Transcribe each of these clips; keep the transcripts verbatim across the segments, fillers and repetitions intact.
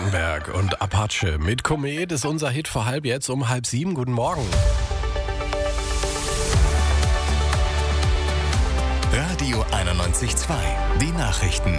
Langenberg und Apache mit Komet ist unser Hit vor halb jetzt um halb sieben. Guten Morgen. Radio einundneunzig Komma zwei, die Nachrichten.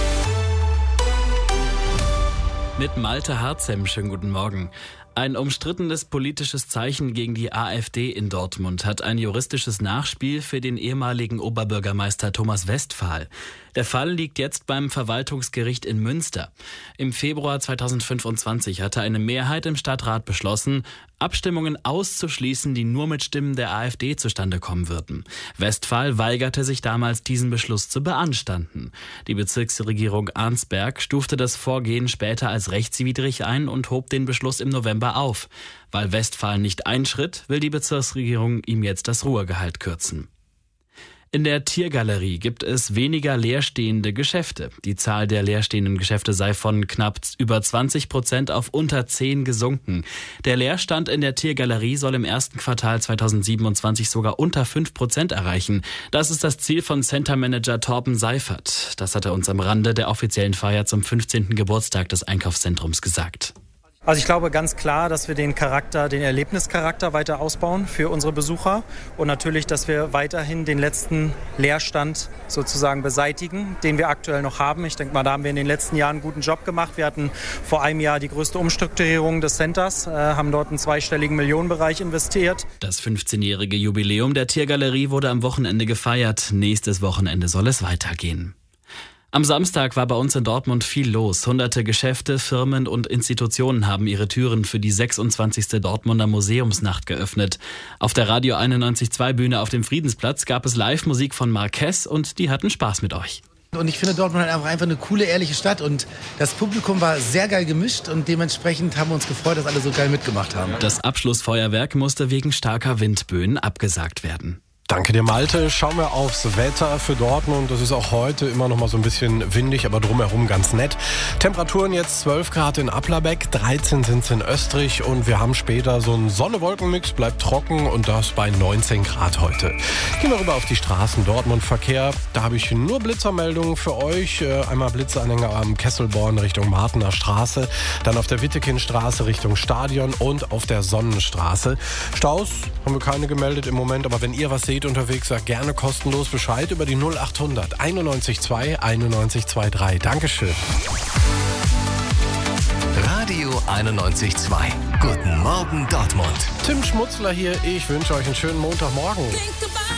Mit Malte Harzem, schönen guten Morgen. Ein umstrittenes politisches Zeichen gegen die AfD in Dortmund hat ein juristisches Nachspiel für den ehemaligen Oberbürgermeister Thomas Westphal. Der Fall liegt jetzt beim Verwaltungsgericht in Münster. Im Februar zweitausendfünfundzwanzig hatte eine Mehrheit im Stadtrat beschlossen, Abstimmungen auszuschließen, die nur mit Stimmen der AfD zustande kommen würden. Westphal weigerte sich damals, diesen Beschluss zu beanstanden. Die Bezirksregierung Arnsberg stufte das Vorgehen später als rechtswidrig ein und hob den Beschluss im November auf. Weil Westphal nicht einschritt, will die Bezirksregierung ihm jetzt das Ruhegehalt kürzen. In der Tiergalerie gibt es weniger leerstehende Geschäfte. Die Zahl der leerstehenden Geschäfte sei von knapp über zwanzig Prozent auf unter zehn gesunken. Der Leerstand in der Tiergalerie soll im ersten Quartal zweitausendsiebenundzwanzig sogar unter fünf Prozent erreichen. Das ist das Ziel von Centermanager Torben Seifert. Das hat er uns am Rande der offiziellen Feier zum fünfzehnten Geburtstag des Einkaufszentrums gesagt. Also ich glaube ganz klar, dass wir den Charakter, den Erlebnischarakter weiter ausbauen für unsere Besucher und natürlich, dass wir weiterhin den letzten Leerstand sozusagen beseitigen, den wir aktuell noch haben. Ich denke mal, da haben wir in den letzten Jahren einen guten Job gemacht. Wir hatten vor einem Jahr die größte Umstrukturierung des Centers, äh, haben dort einen zweistelligen Millionenbereich investiert. Das fünfzehnjährige Jubiläum der Tiergalerie wurde am Wochenende gefeiert. Nächstes Wochenende soll es weitergehen. Am Samstag war bei uns in Dortmund viel los. Hunderte Geschäfte, Firmen und Institutionen haben ihre Türen für die sechsundzwanzigste Dortmunder Museumsnacht geöffnet. Auf der Radio einundneunzig Komma zwei Bühne auf dem Friedensplatz gab es Live-Musik von Marquez und die hatten Spaß mit euch. Und ich finde, Dortmund hat einfach eine coole, ehrliche Stadt und das Publikum war sehr geil gemischt und dementsprechend haben wir uns gefreut, dass alle so geil mitgemacht haben. Das Abschlussfeuerwerk musste wegen starker Windböen abgesagt werden. Danke dir, Malte. Schauen wir aufs Wetter für Dortmund. Das ist auch heute immer noch mal so ein bisschen windig, aber drumherum ganz nett. Temperaturen jetzt zwölf Grad in Applerbeck, dreizehn sind es in Österreich und wir haben später so einen Sonne-Wolken-Mix, bleibt trocken und das bei neunzehn Grad heute. Gehen wir rüber auf die Straßen. Dortmund-Verkehr, da habe ich nur Blitzermeldungen für euch. Einmal Blitzanhänger am Kesselborn Richtung Martener Straße, dann auf der Wittekindstraße Richtung Stadion und auf der Sonnenstraße. Staus haben wir keine gemeldet im Moment, aber wenn ihr was seht unterwegs, sagt gerne kostenlos Bescheid über die null achthundert einundneunzig zwei einundneunzig zweiunddreißig. Dankeschön. Radio einundneunzig Komma zwei. Guten Morgen Dortmund. Tim Schmutzler hier. Ich wünsche euch einen schönen Montagmorgen.